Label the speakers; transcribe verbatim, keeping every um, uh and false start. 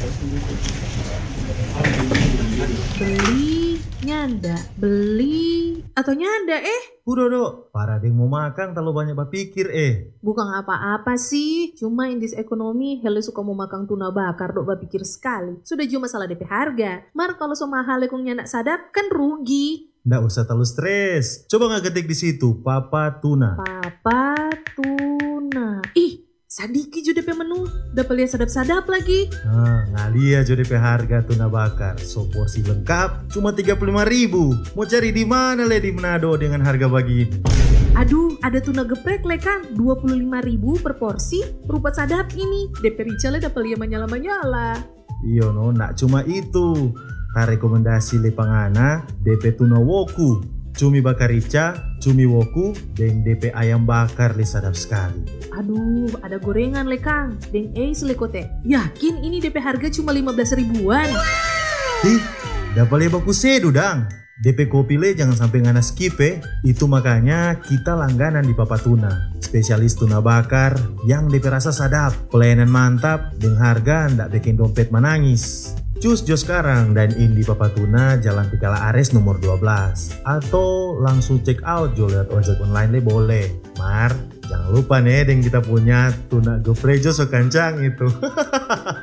Speaker 1: Beli, nyanda, beli, atau nyanda eh?
Speaker 2: Udah para deng mau makan terlalu banyak berpikir eh.
Speaker 1: Bukan apa-apa sih, cuma in this economy hele suka mau makan tuna bakar dok berpikir sekali. Sudah cuma masalah D P harga. Mar kalau so mahal kong nyanak sadap kan rugi.
Speaker 2: Nggak usah terlalu stres. Coba nggak ketik di situ Papa Tuna.
Speaker 1: Papa Tuna. Ih, sadiki juga D P menu. Dapat lihat sadap-sadap lagi.
Speaker 2: Ah, ngalia jo D P harga tuna bakar. So porsi lengkap cuma tiga puluh lima ribu. Mau cari di mana le di Manado dengan harga begini?
Speaker 1: Aduh, ada tuna geprek le Kang, dua puluh lima ribu per porsi. Rupa sadap ini. D P Richel dapat lihat menyala-menyala.
Speaker 2: Iyo no, nak cuma itu. Ta rekomendasi le pangana D P tuna woku, cumi bakar rica, cumi woku, dan D P ayam bakar le sadap sekali.
Speaker 1: Aduh, ada gorengan le Kang, dan eis le kote. Yakin ini D P harga cuma lima belas ribuan?
Speaker 2: Ih, dapat le baku sedu dang. D P kopi le jangan sampai ngana skip eh. Itu makanya kita langganan di Papa Tuna. Spesialis tuna bakar yang D P rasa sadap, pelayanan mantap, dengan harga ndak bikin dompet menangis. Cus jo sekarang dan in di Papa Tuna Jalan Tikala Ares nomor dua belas. Atau langsung check out jo lewat ojek online le boleh. Mar, jangan lupa nih dengan kita punya tuna geprek jo so kancang itu.